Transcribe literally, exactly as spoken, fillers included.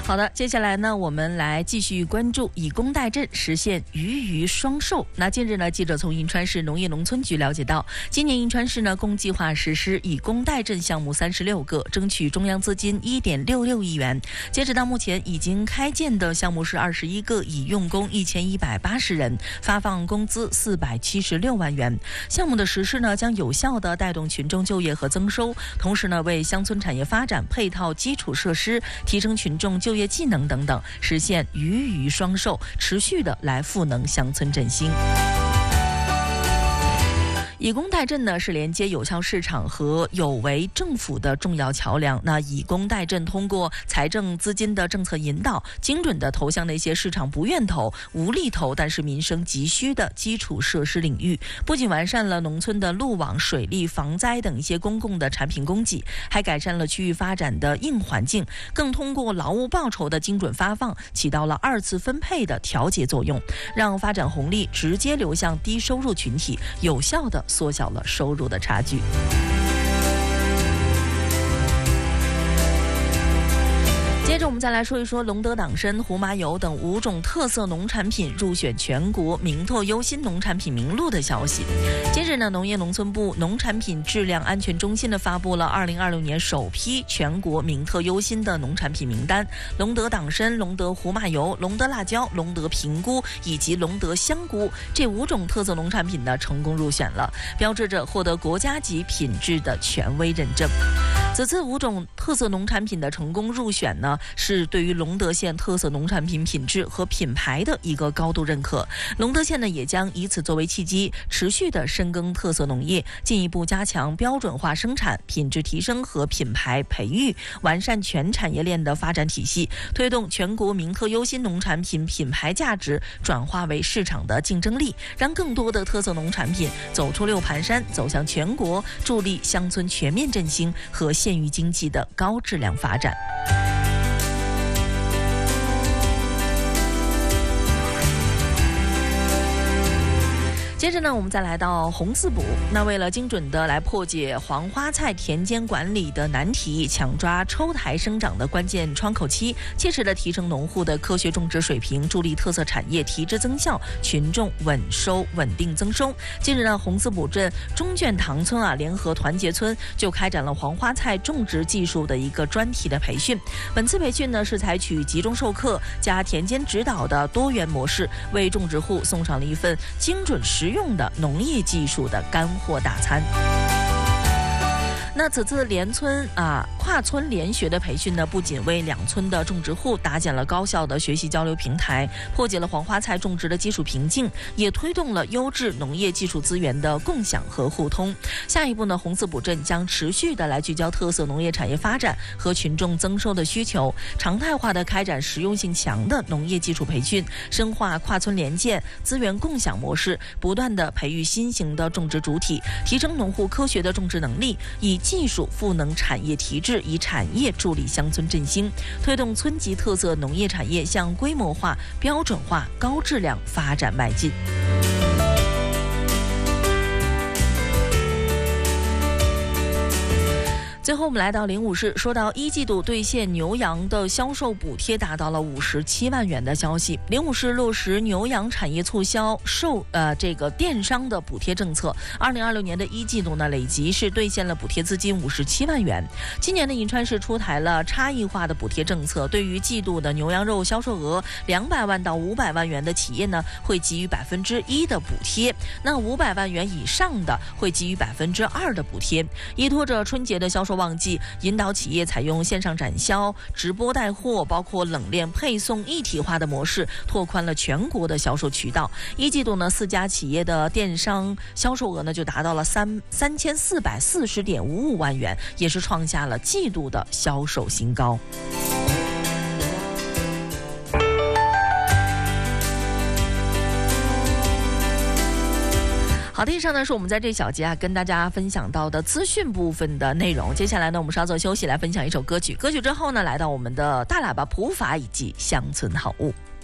好的，接下来呢，我们来继续关注以工代赈，实现鱼鱼双收。那近日呢，记者从银川市农业农村局了解到，今年银川市呢共计划实施以工代赈项目三十六个，争取中央资金一点六六亿元。截止到目前，已经开建的项目是二十一个，已用工一千一百八十人，发放工资四百七十六万元。项目的实施呢，将有效地带动群众就业和增收，同时呢，为乡村产业发展配套基础设施，提升群众就业技能等等，实现鱼鱼双收，持续的来赋能乡村振兴。以工代赈呢，是连接有效市场和有为政府的重要桥梁。那以工代赈通过财政资金的政策引导，精准的投向那些市场不愿投、无力投，但是民生急需的基础设施领域，不仅完善了农村的路网、水利、防灾等一些公共的产品供给，还改善了区域发展的硬环境，更通过劳务报酬的精准发放，起到了二次分配的调节作用，让发展红利直接流向低收入群体，有效的缩小了收入的差距。接着我们再来说一说龙德党参、胡麻油等五种特色农产品入选全国名特优新农产品名录的消息。今日呢，农业农村部农产品质量安全中心呢发布了二零二六年首批全国名特优新的农产品名单，龙德党参、龙德胡麻油、龙德辣椒、龙德平菇以及龙德香菇这五种特色农产品呢成功入选了，标志着获得国家级品质的权威认证。此次五种特色农产品的成功入选呢，是对于龙德县特色农产品品质和品牌的一个高度认可。龙德县呢，也将以此作为契机，持续的深耕特色农业，进一步加强标准化生产、品质提升和品牌培育，完善全产业链的发展体系，推动全国名特优新农产品品牌价值转化为市场的竞争力，让更多的特色农产品走出六盘山，走向全国，助力乡村全面振兴和县域经济的高质量发展。接着呢，我们再来到红四补。那为了精准的来破解黄花菜田间管理的难题，抢抓抽台生长的关键窗口期，切实的提升农户的科学种植水平，助力特色产业提质增效，群众稳收稳定增收。近日呢，红四补镇中卷塘村啊联合团结村就开展了黄花菜种植技术的一个专题的培训。本次培训呢是采取集中授课加田间指导的多元模式，为种植户送上了一份精准实用的农业技术的干货大餐。那此次联村啊跨村联学的培训呢，不仅为两村的种植户搭建了高效的学习交流平台，破解了黄花菜种植的技术瓶颈，也推动了优质农业技术资源的共享和互通。下一步呢，红四补镇将持续的来聚焦特色农业产业发展和群众增收的需求，常态化的开展实用性强的农业基础培训，深化跨村联建、资源共享模式，不断的培育新型的种植主体，提升农户科学的种植能力，以技术赋能产业提质，以产业助力乡村振兴，推动村级特色农业产业向规模化、标准化、高质量发展迈进。最后我们来到灵武市，说到一季度兑现牛羊的销售补贴达到了五十七万元的消息。灵武市落实牛羊产业促销售呃这个电商的补贴政策，二零二六年的一季度呢，累计是兑现了补贴资金五十七万元。今年的银川市出台了差异化的补贴政策，对于季度的牛羊肉销售额两百万到五百万元的企业呢，会给予百分之一的补贴；那五百万元以上的会给予百分之二的补贴。依托着春节的销售旺季，引导企业采用线上展销、直播带货，包括冷链配送一体化的模式，拓宽了全国的销售渠道。一季度呢，四家企业的电商销售额呢就达到了三三千四百四十点五五万元，也是创下了季度的销售新高。好的，以上呢是我们在这小节啊跟大家分享到的资讯部分的内容。接下来呢，我们稍作休息，来分享一首歌曲。歌曲之后呢，来到我们的大喇叭普法以及乡村好物。